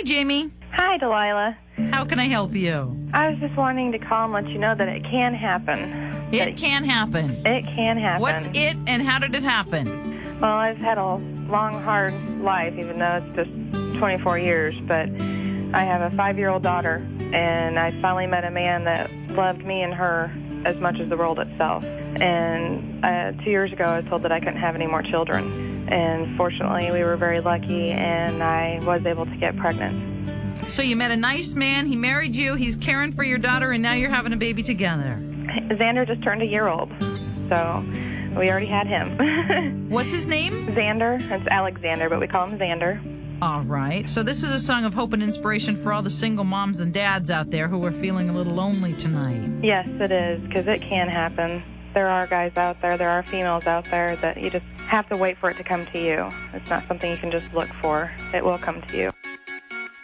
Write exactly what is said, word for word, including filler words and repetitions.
Jamie. Hi, Delilah. How can I help you? I was just wanting to call and let you know that it can happen. It That can happen. It can happen. What's it and how did it happen? Well, I've had a long, hard life, even though it's just twenty-four years. But I have a five-year-old daughter, and I finally met a man that loved me and her as much as the world itself. And uh, two years ago, I was told that I couldn't have any more children. And fortunately, we were very lucky, and I was able to get pregnant. So you met a nice man, he married you, he's caring for your daughter, and now you're having a baby together. Xander just turned a year old, so we already had him. What's his name? Xander. It's Alexander, but we call him Xander. All right. So this is a song of hope and inspiration for all the single moms and dads out there who are feeling a little lonely tonight. Yes, it is, because it can happen. There are guys out there, there are females out there that you just have to wait for it to come to you. It's not something you can just look for. It will come to you.